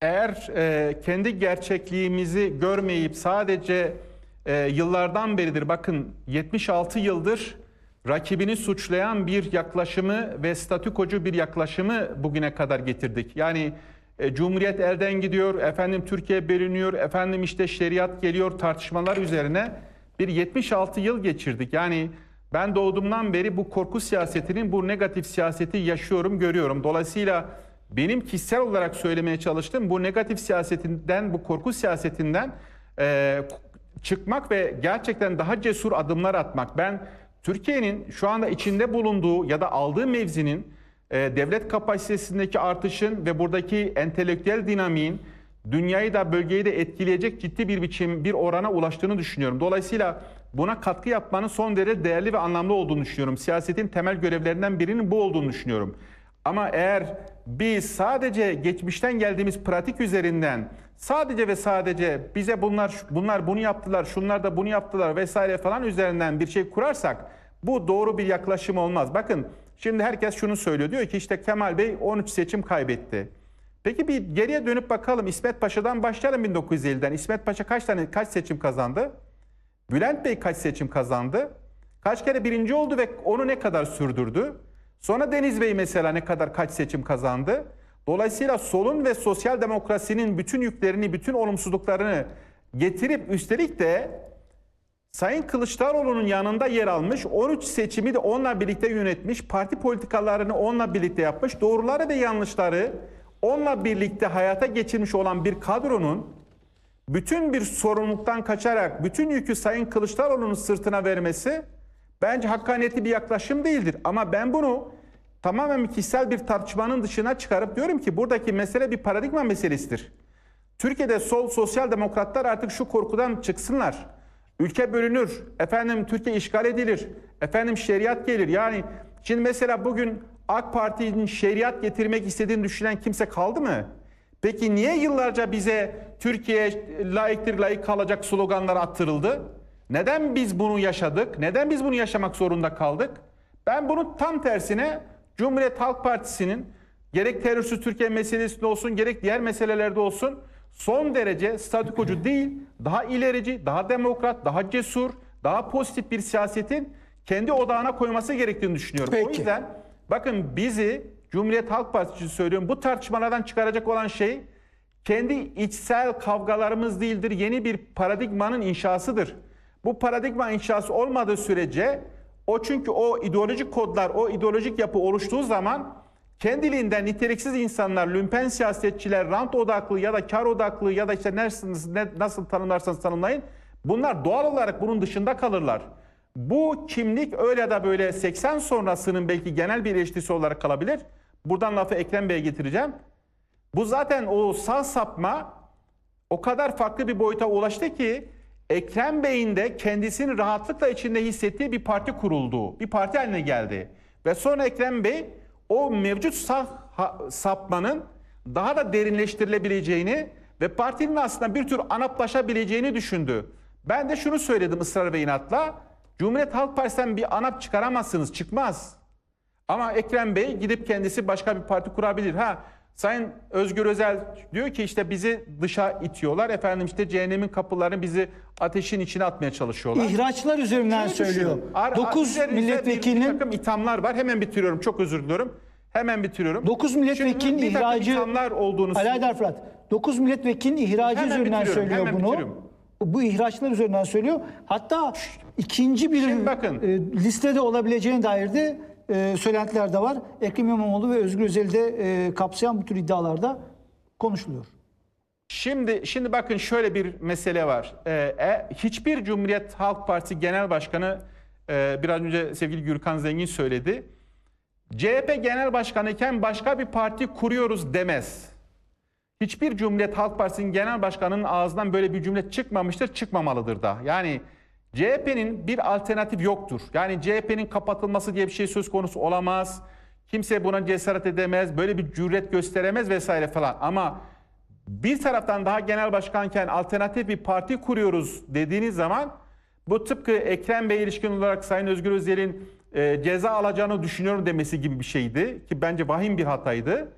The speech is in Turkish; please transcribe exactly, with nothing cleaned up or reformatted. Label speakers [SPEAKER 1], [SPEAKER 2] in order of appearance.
[SPEAKER 1] Eğer e, kendi gerçekliğimizi görmeyip sadece e, yıllardan beridir, bakın yetmiş altı yıldır rakibini suçlayan bir yaklaşımı ve statükocu bir yaklaşımı bugüne kadar getirdik. Yani e, Cumhuriyet elden gidiyor, efendim Türkiye bölünüyor, efendim işte şeriat geliyor tartışmalar üzerine bir yetmiş altı yıl geçirdik. Yani ben doğduğumdan beri bu korku siyasetinin, bu negatif siyaseti yaşıyorum, görüyorum. Dolayısıyla benim kişisel olarak söylemeye çalıştığım bu negatif siyasetinden, bu korku siyasetinden e, çıkmak ve gerçekten daha cesur adımlar atmak. Ben Türkiye'nin şu anda içinde bulunduğu ya da aldığı mevzinin e, devlet kapasitesindeki artışın ve buradaki entelektüel dinamiğin dünyayı da bölgeyi de etkileyecek ciddi bir biçim, bir orana ulaştığını düşünüyorum. Dolayısıyla buna katkı yapmanın son derece değerli ve anlamlı olduğunu düşünüyorum. Siyasetin temel görevlerinden birinin bu olduğunu düşünüyorum. Ama eğer biz sadece geçmişten geldiğimiz pratik üzerinden sadece ve sadece bize bunlar bunlar bunu yaptılar, şunlar da bunu yaptılar vesaire falan üzerinden bir şey kurarsak bu doğru bir yaklaşım olmaz. Bakın şimdi herkes şunu söylüyor. Diyor ki işte Kemal Bey on üç seçim kaybetti. Peki bir geriye dönüp bakalım. İsmet Paşa'dan başlayalım bin dokuz yüz elliden. İsmet Paşa kaç tane kaç seçim kazandı? Bülent Bey kaç seçim kazandı? Kaç kere birinci oldu ve onu ne kadar sürdürdü? Sonra Deniz Bey mesela ne kadar kaç seçim kazandı? Dolayısıyla solun ve sosyal demokrasinin bütün yüklerini, bütün olumsuzluklarını getirip üstelik de Sayın Kılıçdaroğlu'nun yanında yer almış, on üç seçimi de onunla birlikte yönetmiş, parti politikalarını onunla birlikte yapmış, doğruları ve yanlışları onunla birlikte hayata geçirmiş olan bir kadronun bütün bir sorumluluktan kaçarak bütün yükü Sayın Kılıçdaroğlu'nun sırtına vermesi bence hakkaniyetli bir yaklaşım değildir. Ama ben bunu tamamen kişisel bir tartışmanın dışına çıkarıp diyorum ki buradaki mesele bir paradigma meselesidir. Türkiye'de sol sosyal demokratlar artık şu korkudan çıksınlar. Ülke bölünür, efendim Türkiye işgal edilir, efendim şeriat gelir. Yani şimdi mesela bugün AK Parti'nin şeriat getirmek istediğini düşünen kimse kaldı mı? Peki niye yıllarca bize Türkiye layıktır, layık kalacak sloganlar attırıldı? Neden biz bunu yaşadık? Neden biz bunu yaşamak zorunda kaldık? Ben bunun tam tersine Cumhuriyet Halk Partisi'nin gerek terörsüz Türkiye meselesinde olsun gerek diğer meselelerde olsun son derece statükocu değil, daha ilerici, daha demokrat, daha cesur, daha pozitif bir siyasetin kendi odağına koyması gerektiğini düşünüyorum.
[SPEAKER 2] Peki.
[SPEAKER 1] O yüzden bakın bizi Cumhuriyet Halk Partisi için söylüyorum, bu tartışmalardan çıkaracak olan şey kendi içsel kavgalarımız değildir, yeni bir paradigmanın inşasıdır. Bu paradigma inşası olmadığı sürece o çünkü o ideolojik kodlar, o ideolojik yapı oluştuğu zaman kendiliğinden niteliksiz insanlar, lümpen siyasetçiler, rant odaklı ya da kar odaklı ya da işte nersiniz, ne, nasıl tanımlarsanız tanımlayın, bunlar doğal olarak bunun dışında kalırlar. Bu kimlik öyle ya da böyle seksen sonrasının belki genel bir eleştirisi olarak kalabilir. Buradan lafı Ekrem Bey'e getireceğim. Bu zaten o sağ sapma o kadar farklı bir boyuta ulaştı ki Ekrem Bey'in de kendisini rahatlıkla içinde hissettiği bir parti kuruldu. Bir parti haline geldi. Ve sonra Ekrem Bey o mevcut sağ sapmanın daha da derinleştirilebileceğini ve partinin aslında bir tür anaplaşabileceğini düşündü. Ben de şunu söyledim ısrar ve inatla. Cumhuriyet Halk Partisi'nden bir ANAP çıkaramazsınız, çıkmaz. Ama Ekrem Bey gidip kendisi başka bir parti kurabilir. Ha, Sayın Özgür Özel diyor ki işte bizi dışa itiyorlar. Efendim işte cehennemin kapılarını bizi ateşin içine atmaya çalışıyorlar.
[SPEAKER 2] İhraçlar üzerinden
[SPEAKER 1] Şunu
[SPEAKER 2] söylüyor. dokuz milletvekilinin
[SPEAKER 1] bir takım ithamlar var. Hemen bitiriyorum. Çok özür diliyorum. Hemen bitiriyorum.
[SPEAKER 2] dokuz milletvekilinin
[SPEAKER 1] Şimdi bir takım
[SPEAKER 2] ihracı
[SPEAKER 1] ithamlar olduğunu
[SPEAKER 2] Ali Aydar Fırat. dokuz milletvekilinin ihracı
[SPEAKER 1] Hemen
[SPEAKER 2] üzerinden
[SPEAKER 1] bitiriyorum,
[SPEAKER 2] söylüyor
[SPEAKER 1] hemen
[SPEAKER 2] bunu.
[SPEAKER 1] bitiriyorum.
[SPEAKER 2] Bu ihraçlar üzerinden söylüyor. Hatta ikinci bir
[SPEAKER 1] Şimdi bakın.
[SPEAKER 2] e, listede olabileceğine dair de e, söylentiler de var. Ekrem İmamoğlu ve Özgür Özel'i de e, kapsayan bu tür iddialarda konuşuluyor.
[SPEAKER 1] Şimdi şimdi bakın şöyle bir mesele var. Ee, e, hiçbir Cumhuriyet Halk Partisi Genel Başkanı e, biraz önce sevgili Gürkan Zengin söyledi. C H P Genel Başkanı iken başka bir parti kuruyoruz demez. Hiçbir Cumhuriyet Halk Partisi'nin genel başkanının ağzından böyle bir cümle çıkmamıştır, çıkmamalıdır da. Yani C H P'nin bir alternatif yoktur. Yani C H P'nin kapatılması diye bir şey söz konusu olamaz. Kimse buna cesaret edemez, böyle bir cüret gösteremez vesaire falan. Ama bir taraftan daha genel başkanken alternatif bir parti kuruyoruz dediğiniz zaman bu tıpkı Ekrem Bey'e ilişkin olarak Sayın Özgür Özel'in e, ceza alacağını düşünüyorum demesi gibi bir şeydi. Ki bence vahim bir hataydı.